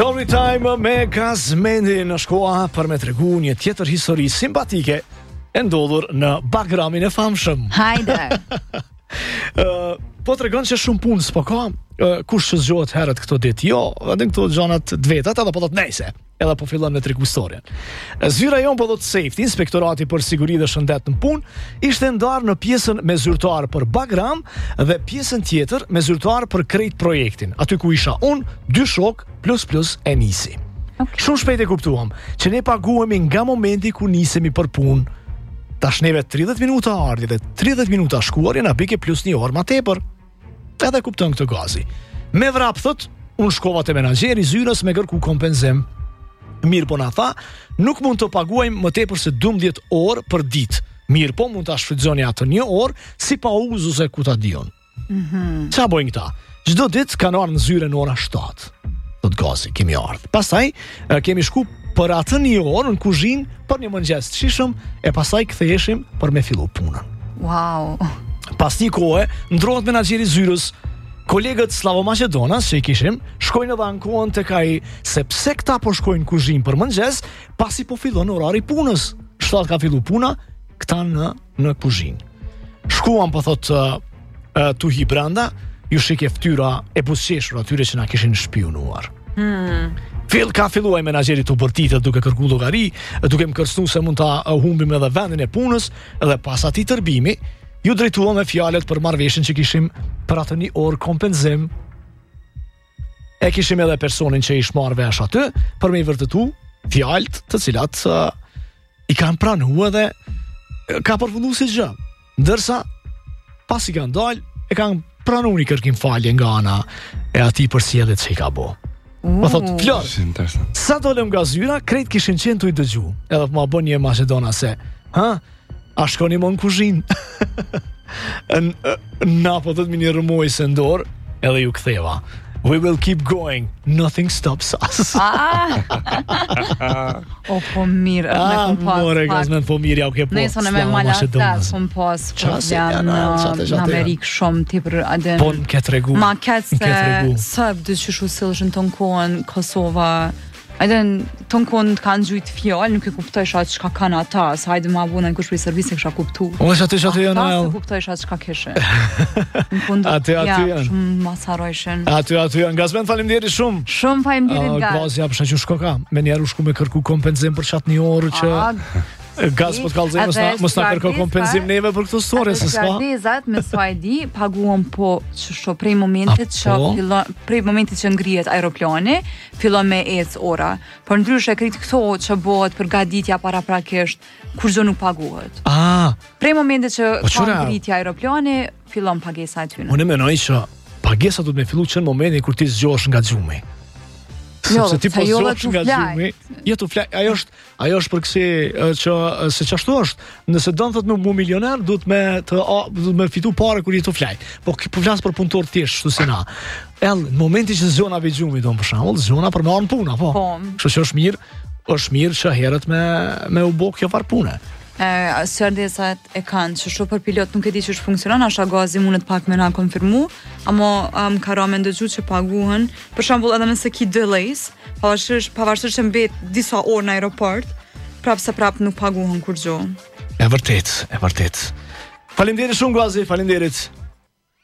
Storytime me Gazmendi në shkoa për me tregu një tjetër histori simpatike e ndodhur në Bagramin e famshëm. Hajde. Po tregon që shumë punë s'po ka, kush që zgjohet herët këto ditë, jo, edhe këto gjanat dvetat, edhe po thot nejse, edhe po fillon me tregu historien. Zyra jon po thot safety, inspektorati për siguri dhe shëndet në punë, ishte ndarë në pjesën me zyrtar për Bagram dhe pjesën tjetër me zyrtar për krejt projektin, aty ku isha unë, 2 shok plus e nisi. Okay. Shumë shpejt e kuptuam që ne paguhemi nga momenti ku nisemi për punë. Tash neve 30 minuta ardhje dhe 30 minuta shkuarje na bike plus 1 orë ma tepër. Edhe kupton këtë gazi. Me vrap thot, unë shkova te menaxheri zyrës me kërku kompenzim. Mirë po na tha, nuk mund të paguajmë më tepër se 12 orë për ditë. Mirë po mund ta shfrytëzoni atë 1 orë si pa uzu se ku ta dion. Qa bojnë këta? Çdo ditë kanë ardhur në zyre në ora 7. Thot gazi, kemi ardhur. Pastaj kemi shku për atë 1 orë në kuzhinë për një mëngjes të shishëm e pastaj ktheheshim për me fillu punën. Wow. Pas një kohe, ndrohet menaxheri zyrës. Kolegët Slavo-Macedonas që i kishim, shkojnë edhe ankohen tek ai se pse këta po shkojnë në kuzhinë për mëngjes, pasi po fillon orari punës. 7 ka fillu puna, këta në kuzhinë. Shkuam po thot tu hi brenda, ju shike fytyra e buzëqeshur atyre që na kishin shpionuar. Ka filluar menaxheri të bërtitet duke kërku llogari, duke më kërcënuar se mund ta humbim edhe vendin e punës, dhe pas atij tërbimi ju drejtuam me fjalët për marrëveshjen që kishim për atë 1 orë kompenzim. E kishim edhe personin që ish marrë vesh aty për me i vërtetu fjalët të cilat i kanë pranuar dhe ka përfunduar si gjë. Ndërsa pas i kanë dalë e kanë pranuar një kërkim falje nga ana e atij për sjelljet që i ka bë. Po thot, Flor, sa dolem nga zyra, krejt kishin qenë tu i dëgju. Edhe po ma bën një Macedona se, a shkoni më në kuzhinë? Na po thot me një rëmuj se ndor, edhe ju ktheva. We will keep going, nothing stops us. O, po mirë, me kom pas. More, gazmen, po mirë, ja u ke po. Nëjësone me Malastas, kom pas problem në Amerikë shumë tipër adem. Po në ketë regu. Ma ketë se sëbë dë që shusillëshën të në kohën Kosova. Ajden, të në kohën të kanë gjujtë fjallë, nuk e kuptoj shatë qka kanë ata, sa hajde ma buna në kush për i servise kësha kuptu. O, shatë janë ata se kuptoj shatë qka kishe. Në kundu, shumë masarojshen. Aty janë. Gazmen, faleminderit shumë. Shumë faleminderit, Gaz. Gazi, apësha që shko ka. Me njerë u shku me kërku kompenzim për qatë 1 orë që... Gaz po të kallëzoj, mos na kërko kompenzim neve për këtë story, se s'ka. Stewardesat me Swadi paguam po çështë prej momentit që ngrihet aeroplani, fillon me ec ora. Por ndryshe krit këto që bëhet për gaditja paraprakisht, kurrë nuk paguhet. Prej momentit që ka ngritja aeroplani, fillon pagesa aty. Unë mendoj që pagesa duhet me fillu që në momentin kur ti zgjohesh nga xhumi. Sepse ti po zgjohesh nga xhumi, jo tu flaj, ajo është për kësi që se çashtu është, nëse don thot më milioner, duhet me fitu parë kur je tu flaj. Po flas për punëtor thjesht, kështu si na. Në momentin që zgjona vi xhumi don për shembull, zgjona për me armë puna, po. Kështu që është mirë që herët me u bë kjo farë pune. Stewardesat e kanë që shumë për pilot nuk e di që është funksionon, asha Gazi mundet pak me na konfirmu, amo ka ra me ndëgju që paguhen, për shembull edhe nëse ki delays, pavarësisht që mbet disa orë në aeroport, prap nuk paguhen kur gjo. E vërtet. Faleminderit shumë Gazi, faleminderit.